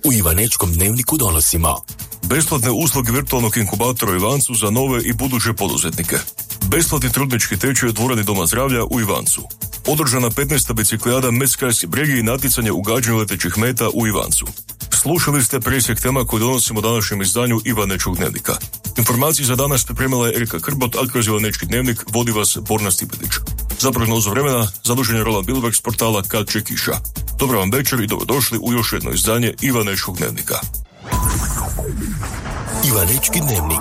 U Ivanečkom dnevniku donosimo besplatne usluge virtualnog inkubatora u Ivancu za nove i buduće poduzetnike. Besplatni trudnički tečaj u dvorani Doma zdravlja u Ivancu. Održana 15. biciklijada Medskarski bregi i natjecanje u gađanju letećih meta u Ivancu. Slušali ste presjek tema koji donosimo današnjem izdanju Ivanečkog dnevnika. Informacije za danas pripremila je Erika Krbot, a kroz Ivanečki dnevnik vodi vas Borna Stipetić. Za prognozu vremena zadužen je Roland Bilberg s portala Kad će kiša. Dobro vam večer i dobrodošli u još jedno izdanje Ivanečkog dnevnika. Ivanečki dnevnik.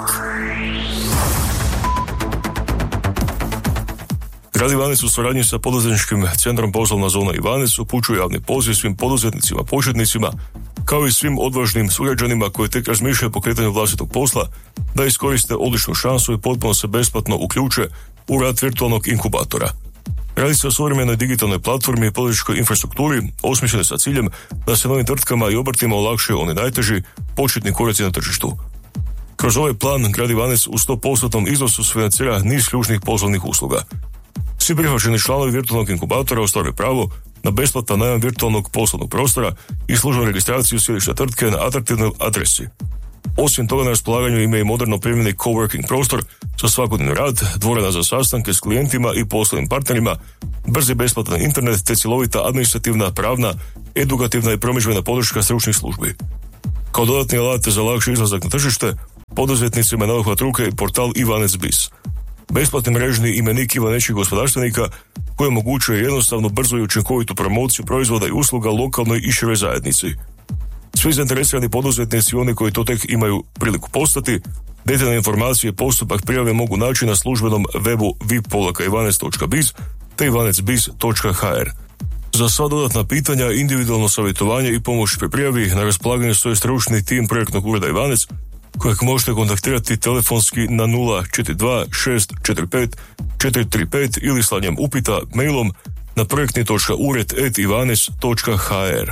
Grad Ivanec u suradnji sa poduzetničkim centrom Poslovna zona Ivanec upućuje javni poziv svim poduzetnicima, početnicima, kao i svim odvažnim sugrađanima koji tek razmišljaju o pokretanju vlastitog posla, da iskoriste odličnu šansu i potpuno se besplatno uključe u rad virtualnog inkubatora. Radi se o suvremenoj digitalnoj platformi i poduzetničkoj infrastrukturi osmišljene sa ciljem da se novim tvrtkama i obrtima olakšaju oni najteži početni koraci na tržištu. Kroz ovaj plan Grad Ivanec u 100% iznosu financira niz ključnih poslovnih usluga. Svi prihvaćeni članovi virtualnog inkubatora ostvaruju pravo na besplatan najam virtualnog poslovnog prostora i službenu registraciju sjedišta tvrtke na atraktivnoj adresi. Osim toga na raspolaganju ima i moderno opremljeni coworking prostor za svakodnevni rad, dvorana za sastanke s klijentima i poslovnim partnerima, brzi besplatan internet te cjelovita administrativna, pravna, edukativna i promidžbena podrška stručnih službi. Kao dodatni alat za lakši izlazak na tržište, poduzetnicima na uhvat ruke i portal Ivanec Biz. Besplatni mrežni imenik ivanečkih gospodarstvenika koji omogućuje jednostavnu, brzu i učinkovitu promociju proizvoda i usluga lokalnoj i široj zajednici. Svi zainteresirani poduzetnici i oni koji to tek imaju priliku postati, detaljne informacije i postupak prijave mogu naći na službenom webu vip-ivanec.biz te ivanecbiz.hr. Za sva dodatna pitanja, individualno savjetovanje i pomoć pri prijavi na raspolaganju stoji stručni tim projektnog ureda Ivanec, kojeg možete kontaktirati telefonski na 042 645 435 ili slanjem upita mailom na projektni.ured@ivanec.hr.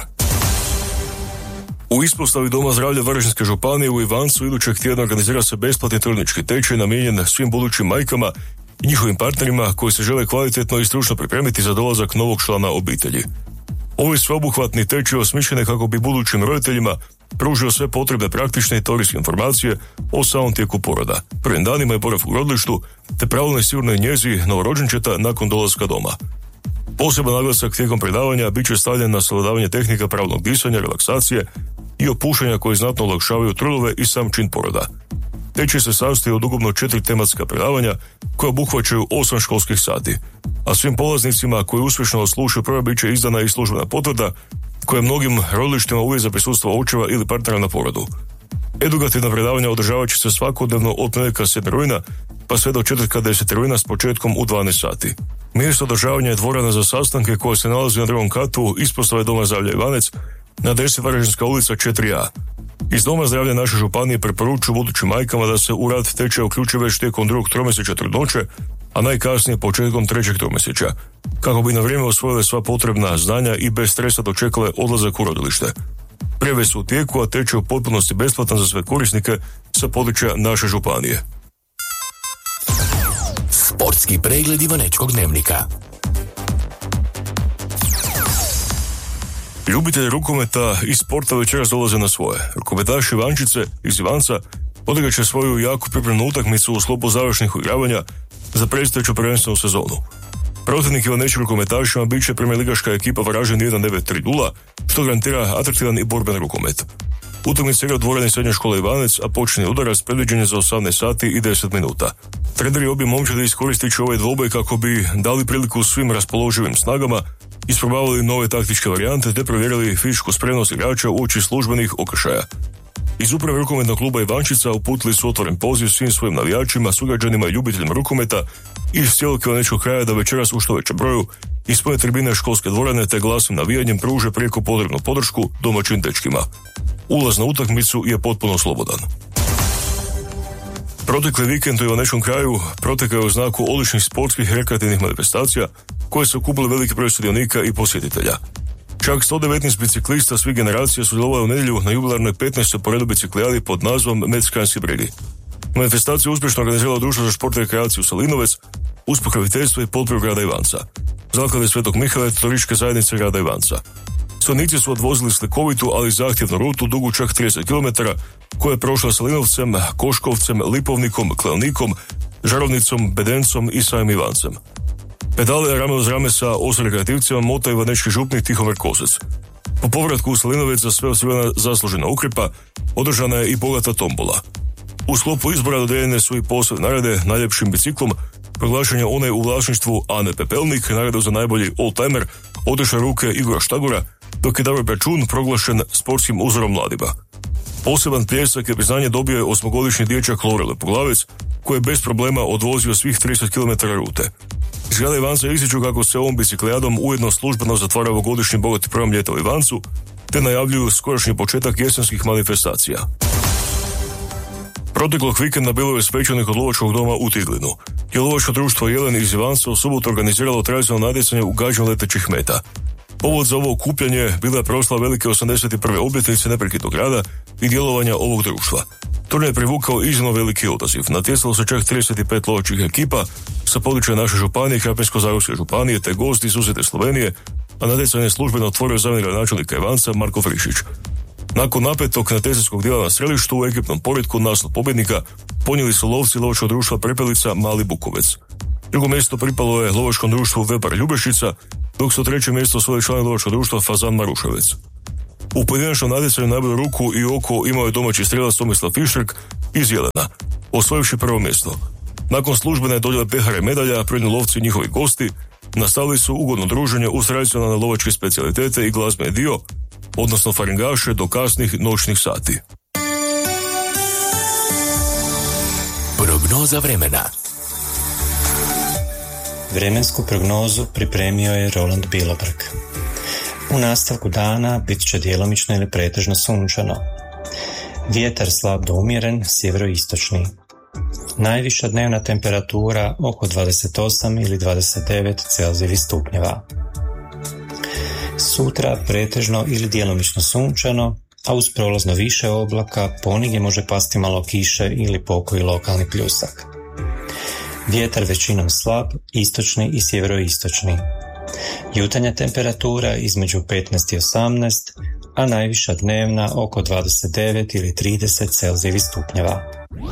U ispostavi Doma zdravlja Varaždinske županije u Ivancu idućeg tjedna organizira se besplatni trudnički tečaj namijenjen svim budućim majkama i njihovim partnerima koji se žele kvalitetno i stručno pripremiti za dolazak novog člana obitelji. Ovaj sveobuhvatni tečaj osmišljen je kako bi budućim roditeljima pružio sve potrebne praktične i teorijske informacije o samom tijeku poroda, prvim danima i boravku u rodilištu, te pravilnoj sigurnoj njezi novorođenčeta nakon dolaska doma. Poseban naglasak tijekom predavanja bit će stavljen na savladavanje tehnika pravilnog disanja, relaksacije i opuštanja koji znatno olakšavaju trudove i sam čin poroda. Tečaj se sastoji od ukupno 4 tematska predavanja koja obuhvaćaju 8 školskih sati, a svim polaznicima koji uspješno odslušaju prva bit će izdana i službena potvrda koja je mnogim rodilištima uvjet za prisustvo očeva ili partnera na porodu. Edukativna predavanja održavat će se svakodnevno od ponedjeljka 7. rujna pa sve do četvrtka 10. rujna s početkom u 12 sati. Mjesto održavanja je dvorana za sastanke koja se nalazi na drugom katu ispostave Doma zdravlja Ivanec na adresi Varaždinska ulica 4A. Iz Doma zdravlja naše županije preporučuju budućim majkama da se u rad tečaja uključe već tijekom drugog tromjesečja trudnoće, a najkasnije početkom trećeg tromjesečja, kako bi na vrijeme osvojile sva potrebna znanja i bez stresa dočekale odlazak u rodilište. Prijave su u tijeku, a tečaj u potpunosti besplatan za sve korisnike sa područja naše županije. Sportski pregled Ivanečkog dnevnika. Ljubitelji rukometa i sporta večeras dolaze na svoje. Rukometaši Ivančice iz Ivanca odigrat će svoju jako pripremnu utakmicu u sklopu završnih uigravanja za predstojeću prvenstvenu sezonu. Protivnik Ivanečkim rukometašima bit će premijerligaška ekipa Varaždin 1930, što garantira atraktivan i borben rukomet. Utakmica igra u dvorani srednje škole Ivanec, a počinje udarac predviđen je za 18 sati i 10 minuta. Treneri obje momčadi iskoristit će ovaj dvoboj kako bi dali priliku svim raspoloživim snagama, isprobavali nove taktičke varijante te provjerili fizičku spremnost igrača uoči službenih okršaja. Iz uprave rukometnog kluba Ivančica uputili su otvoren poziv svim svojim navijačima, sugrađanima i ljubiteljima rukometa iz cijelog ivanečkog kraja da večeras u što većem broju ispune tribine školske dvorane te glasnim navijanjem pruže prijeko potrebnu podršku domaćim dečkima. Ulaz na utakmicu je potpuno slobodan. Protekli vikend u ivanečkom kraju protekao je u znaku odličnih sportskih i rekreativnih manifestacija koje su okupile veliki broj sudionika i posjetitelja. Čak 119 biciklista svih generacija sudjelovalo u nedjelju na jubilarnoj 15. po redu biciklijadi pod nazvom Medskarski bregi. Manifestaciju uspješno organiziralo Društvo za šport i rekreaciju Salinovec uz pokroviteljstvo i potporu grada Ivanca, Zaklade Svetog Mihaela i Turističke zajednice grada Ivanca. Stanovnici su odvozili slikovitu, ali zahtjevnu rutu dugu čak 30 km, koja je prošla Salinovcem, Koškovcem, Lipovnikom, Kleonikom, Žarovnicom, Bedencom i samim Ivancem. Pedale rame uz rame sa rekreativcima mota Ivanečki župnik Tihomir Kosec. Po povratku u Salinovec za sve osigurana zaslužena ukripa, održana je i bogata tombola. U sklopu izbora dodijeljene su i posebne nagrade najljepšim biciklom, proglašenja one u vlasništvu Ane Pepelnik, nagradu za najbolji oldtimer, odeša ruke Igora Štagora, dok je Davor Pečun proglašen sportskim uzorom mladima. Poseban pljesak i priznanje dobio je 8-godišnji dječak Lovre Lepoglavec, koji je bez problema odvozio svih 30 km rute. Iz grada Ivanca ističu kako se ovom biciklijadom ujedno službeno zatvara ovogodišnji bogati program ljeta u Ivancu, te najavljuju skorašnji početak jesenskih manifestacija. Proteklog vikenda bilo je svečanih od lovačkog doma u Tiglinu. Je lovačko društvo Jelen iz Ivanca u subotu organiziralo tradicionalno natjecanje u gađanju letećih meta. Povod za ovo okupljanje bila je proslava velike 81. obljetnice neprekidnog rada i djelovanja ovog društva. Turnir je privukao iznimno veliki odaziv. Natjecalo se čak 35 lovačkih ekipa sa područja naše županije, Krapinsko-zagorske županije, te gosti iz susjedne Slovenije, a natjecanje je službeno otvorio zamjenik gradonačelnika Ivanca Marko Frišić. Nakon napetog natjecateljskog dijela na strelištu u ekipnom poretku naslov pobjednika ponijeli su lovci lovačkog društva Prepelica Mali Bukovec. Drugo mjesto pripalo je lovačkom društvu Vebar Ljubešica, dok su treće mjesto osvojili članovi lovačkog društva Fazan Maruševec. U pojedinačnom natjecanju najbolju ruku i oko imao je domaći strelac Tomislav Fištrk iz Jelena, osvojivši prvo mjesto. Nakon službene dodjele pehara i medalja, prednji lovci i njihovi gosti nastavili su ugodno druženje uz tradicionalne lovačke specijalitete i glazbeni dio, odnosno faringaše do kasnih noćnih sati. Prognoza vremena. Vremensku prognozu pripremio je Roland Bilobrg. U nastavku dana bit će djelomično ili pretežno sunčano. Vjetar slab do umjeren, sjeveroistočni. Najviša dnevna temperatura oko 28 ili 29 Celzijevih stupnjeva. Sutra pretežno ili djelomično sunčano, a uz prolazno više oblaka ponegdje može pasti malo kiše ili pokoji lokalni pljusak. Vjetar većinom slab, istočni i sjeveroistočni. Jutarnja temperatura između 15 i 18, a najviša dnevna oko 29 ili 30 Celzijevih stupnjeva.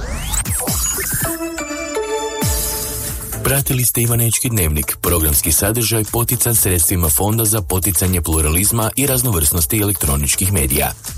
Pratili ste Ivanečki dnevnik, programski sadržaj potican sredstvima Fonda za poticanje pluralizma i raznovrsnosti elektroničkih medija.